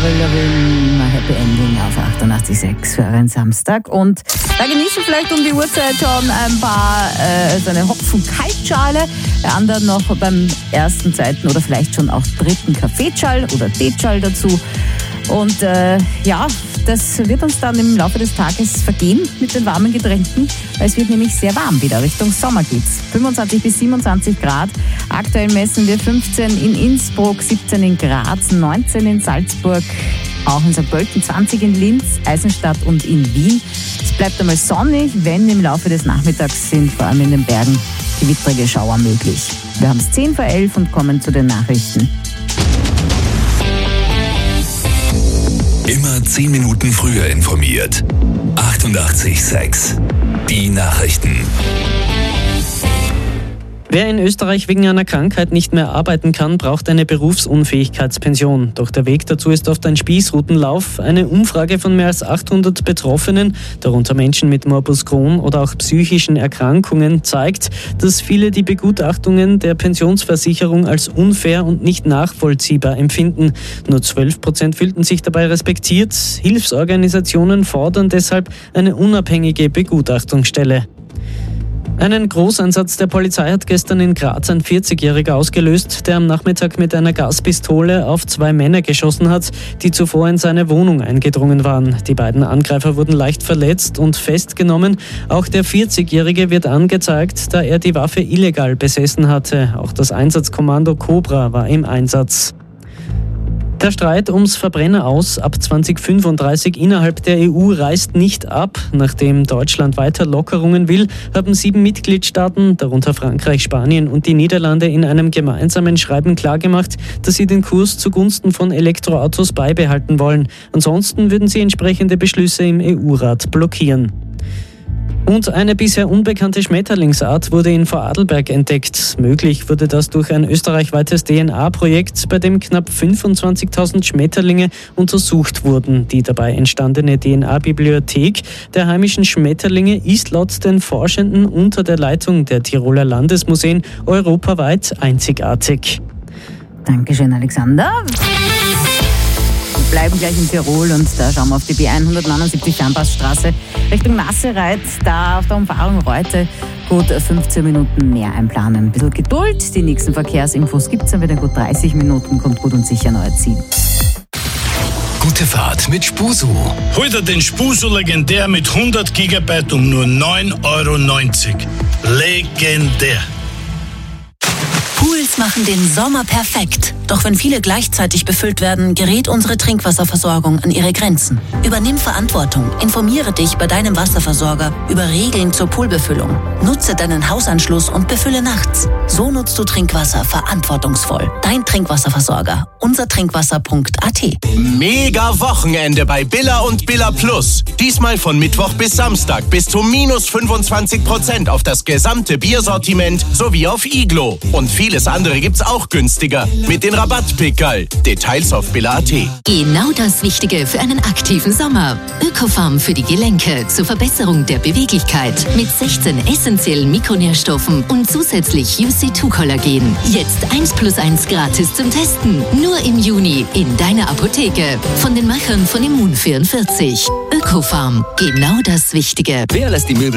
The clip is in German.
Avril Lavigne, Happy Ending auf 88.6 für einen Samstag. Und da genießen vielleicht um die Uhrzeit schon ein paar so eine Hopfen-Kaltschale, bei anderen noch beim ersten, zweiten oder vielleicht schon auch dritten Kaffeeschal oder Teeschal dazu. Und das wird uns dann im Laufe des Tages vergehen mit den warmen Getränken, weil es wird nämlich sehr warm wieder. Richtung Sommer geht's. 25 bis 27 Grad. Aktuell messen wir 15 in Innsbruck, 17 in Graz, 19 in Salzburg, auch in St. Pölten, 20 in Linz, Eisenstadt und in Wien. Es bleibt einmal sonnig, wenn im Laufe des Nachmittags sind vor allem in den Bergen gewittrige Schauer möglich. Wir haben es 10 vor 11 und kommen zu den Nachrichten. Immer 10 Minuten früher informiert. 88.6 Die Nachrichten. Wer in Österreich wegen einer Krankheit nicht mehr arbeiten kann, braucht eine Berufsunfähigkeitspension. Doch der Weg dazu ist oft ein Spießrutenlauf. Eine Umfrage von mehr als 800 Betroffenen, darunter Menschen mit Morbus Crohn oder auch psychischen Erkrankungen, zeigt, dass viele die Begutachtungen der Pensionsversicherung als unfair und nicht nachvollziehbar empfinden. Nur 12% fühlten sich dabei respektiert. Hilfsorganisationen fordern deshalb eine unabhängige Begutachtungsstelle. Einen Großeinsatz der Polizei hat gestern in Graz ein 40-Jähriger ausgelöst, der am Nachmittag mit einer Gaspistole auf 2 Männer geschossen hat, die zuvor in seine Wohnung eingedrungen waren. Die beiden Angreifer wurden leicht verletzt und festgenommen. Auch der 40-Jährige wird angezeigt, da er die Waffe illegal besessen hatte. Auch das Einsatzkommando Cobra war im Einsatz. Der Streit ums Verbrenneraus ab 2035 innerhalb der EU reißt nicht ab. Nachdem Deutschland weiter Lockerungen will, haben 7 Mitgliedstaaten, darunter Frankreich, Spanien und die Niederlande, in einem gemeinsamen Schreiben klargemacht, dass sie den Kurs zugunsten von Elektroautos beibehalten wollen. Ansonsten würden sie entsprechende Beschlüsse im EU-Rat blockieren. Und eine bisher unbekannte Schmetterlingsart wurde in Vorarlberg entdeckt. Möglich wurde das durch ein österreichweites DNA-Projekt, bei dem knapp 25.000 Schmetterlinge untersucht wurden. Die dabei entstandene DNA-Bibliothek der heimischen Schmetterlinge ist laut den Forschenden unter der Leitung der Tiroler Landesmuseen europaweit einzigartig. Dankeschön, Alexander. Wir bleiben gleich in Tirol und da schauen wir auf die B179 Fernpassstraße Richtung Nassereit. Da auf der Umfahrung Reute gut 15 Minuten mehr einplanen. Ein bisschen Geduld, die nächsten Verkehrsinfos gibt es dann wieder gut 30 Minuten, kommt gut und sicher neu Ziel. Gute Fahrt mit Spusu. Hol dir den Spusu Legendär mit 100 GB um nur 9,90 €. Legendär. Pools machen den Sommer perfekt. Doch wenn viele gleichzeitig befüllt werden, gerät unsere Trinkwasserversorgung an ihre Grenzen. Übernimm Verantwortung. Informiere dich bei deinem Wasserversorger über Regeln zur Poolbefüllung. Nutze deinen Hausanschluss und befülle nachts. So nutzt du Trinkwasser verantwortungsvoll. Dein Trinkwasserversorger. Unsertrinkwasser.at. Mega Wochenende bei Billa und Billa Plus. Diesmal von Mittwoch bis Samstag bis zu minus 25% auf das gesamte Biersortiment sowie auf Iglo. Und vieles andere gibt's auch günstiger. Mit den Rabattpickerl. Details auf Billa.at. Genau das Wichtige für einen aktiven Sommer. Ökofarm für die Gelenke zur Verbesserung der Beweglichkeit mit 16 essentiellen Mikronährstoffen und zusätzlich UC2-Kollagen. Jetzt 1+1 gratis zum Testen. Nur im Juni in deiner Apotheke. Von den Machern von Immun44. Ökofarm. Genau das Wichtige. Wer lässt die Möbel